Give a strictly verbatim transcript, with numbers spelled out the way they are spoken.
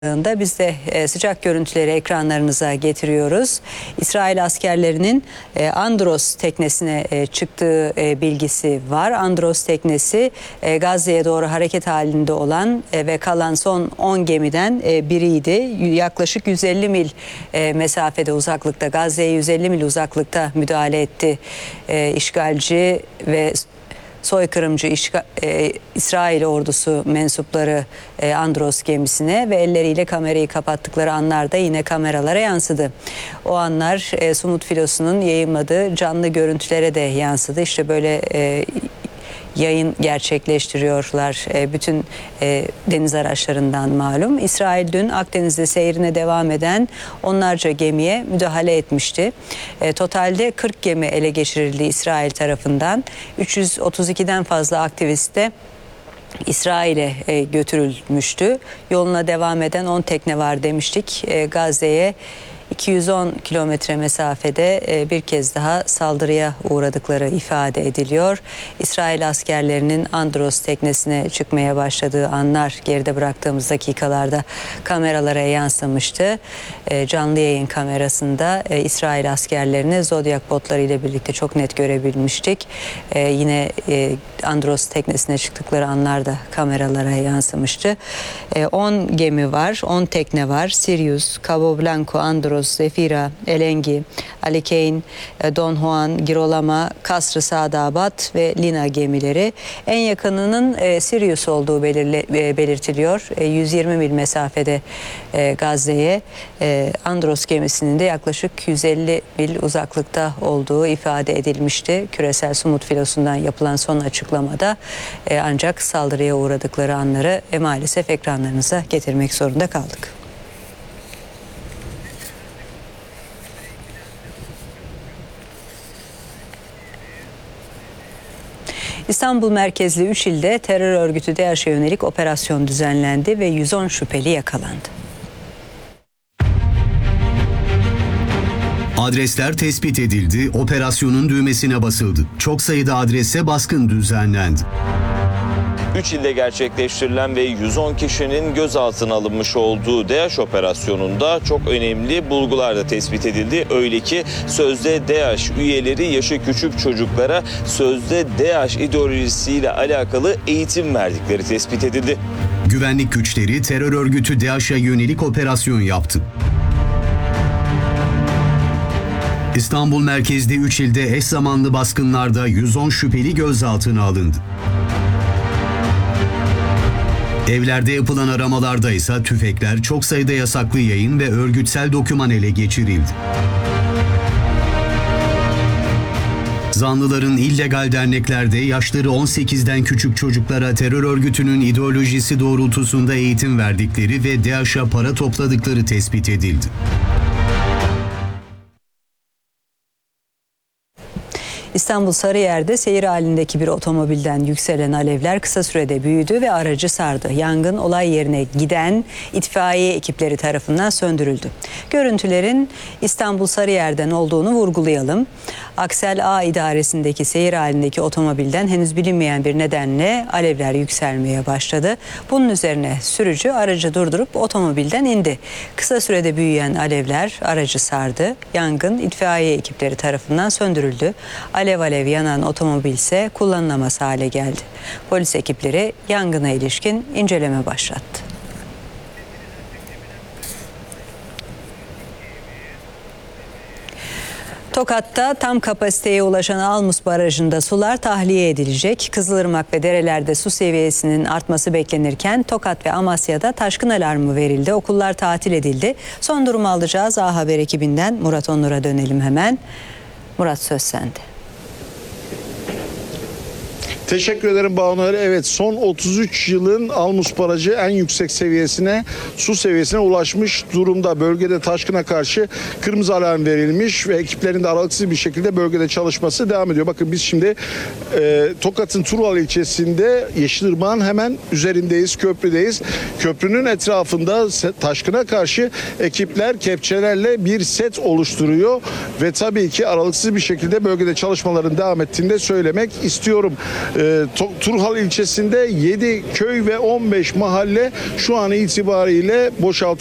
da biz de sıcak görüntüleri ekranlarınıza getiriyoruz. İsrail askerlerinin Andros teknesine çıktığı bilgisi var. Andros teknesi Gazze'ye doğru hareket halinde olan ve kalan son on gemiden biriydi. Yaklaşık yüz elli mil mesafede, uzaklıkta, Gazze'ye yüz elli mil uzaklıkta müdahale etti işgalci ve soykırımcı işgal, e, İsrail ordusu mensupları e, Andros gemisine ve elleriyle kamerayı kapattıkları anlarda yine kameralara yansıdı. O anlar e, Sumut Filosu'nun yayınladığı canlı görüntülere de yansıdı. İşte böyle e, yayın gerçekleştiriyorlar e, bütün e, deniz araçlarından malum. İsrail dün Akdeniz'de seyrine devam eden onlarca gemiye müdahale etmişti. E, totalde kırk gemi ele geçirildi İsrail tarafından. üç yüz otuz ikiden fazla aktivist de İsrail'e e, götürülmüştü. Yoluna devam eden on tekne var demiştik. E, Gazze'ye iki yüz on kilometre mesafede bir kez daha saldırıya uğradıkları ifade ediliyor. İsrail askerlerinin Andros teknesine çıkmaya başladığı anlar geride bıraktığımız dakikalarda kameralara yansımıştı. Canlı yayın kamerasında İsrail askerlerini Zodiac botları ile birlikte çok net görebilmiştik. Yine Andros teknesine çıktıkları anlar da kameralara yansımıştı. on gemi var, on tekne var. Sirius, Cabo Blanco, Andros, Zefira, Elengi, Alikein, Don Juan, Girolama, Kasr-ı Saadabat ve Lina gemileri. En yakınının e, Sirius olduğu belirle, e, belirtiliyor. E, yüz yirmi mil mesafede e, Gazze'ye. E, Andros gemisinin de yaklaşık yüz elli mil uzaklıkta olduğu ifade edilmişti. Küresel Sumut Filosu'ndan yapılan son açıklamada e, ancak saldırıya uğradıkları anları e, maalesef ekranlarınıza getirmek zorunda kaldık. İstanbul merkezli üç ilde terör örgütü DAEŞ'e yönelik operasyon düzenlendi ve yüz on şüpheli yakalandı. Adresler tespit edildi, operasyonun düğmesine basıldı. Çok sayıda adrese baskın düzenlendi. üç ilde gerçekleştirilen ve yüz on kişinin gözaltına alınmış olduğu DAEŞ operasyonunda çok önemli bulgular da tespit edildi. Öyle ki sözde DAEŞ üyeleri yaşı küçük çocuklara sözde DAEŞ ideolojisiyle alakalı eğitim verdikleri tespit edildi. Güvenlik güçleri terör örgütü DAEŞ'e yönelik operasyon yaptı. İstanbul merkezli üç ilde eş zamanlı baskınlarda yüz on şüpheli gözaltına alındı. Evlerde yapılan aramalarda ise tüfekler, çok sayıda yasaklı yayın ve örgütsel doküman ele geçirildi. Zanlıların illegal derneklerde yaşları on sekizden küçük çocuklara terör örgütünün ideolojisi doğrultusunda eğitim verdikleri ve DAEŞ'e para topladıkları tespit edildi. İstanbul Sarıyer'de seyir halindeki bir otomobilden yükselen alevler kısa sürede büyüdü ve aracı sardı. Yangın olay yerine giden itfaiye ekipleri tarafından söndürüldü. Görüntülerin İstanbul Sarıyer'den olduğunu vurgulayalım. Aksel A idaresindeki seyir halindeki otomobilden henüz bilinmeyen bir nedenle alevler yükselmeye başladı. Bunun üzerine sürücü aracı durdurup otomobilden indi. Kısa sürede büyüyen alevler aracı sardı. Yangın itfaiye ekipleri tarafından söndürüldü. Alev alev yanan otomobil ise kullanılamaz hale geldi. Polis ekipleri yangına ilişkin inceleme başlattı. Tokat'ta tam kapasiteye ulaşan Almus Barajı'nda sular tahliye edilecek. Kızılırmak ve derelerde su seviyesinin artması beklenirken Tokat ve Amasya'da taşkın alarmı verildi. Okullar tatil edildi. Son durumu alacağız. A Haber ekibinden Murat Onur'a dönelim hemen. Murat, söz sende. Teşekkür ederim Banu. Evet, son otuz üç yılın Almus Barajı en yüksek seviyesine, su seviyesine ulaşmış durumda. Bölgede taşkına karşı kırmızı alarm verilmiş ve ekiplerin de aralıksız bir şekilde bölgede çalışması devam ediyor. Bakın biz şimdi e, Tokat'ın Turhal ilçesinde Yeşilırmak'ın hemen üzerindeyiz, köprüdeyiz. Köprünün etrafında taşkına karşı ekipler kepçelerle bir set oluşturuyor ve tabii ki aralıksız bir şekilde bölgede çalışmaların devam ettiğini de söylemek istiyorum. To- Turhal ilçesinde yedi köy ve on beş mahalle şu an itibariyle boşaltıldı.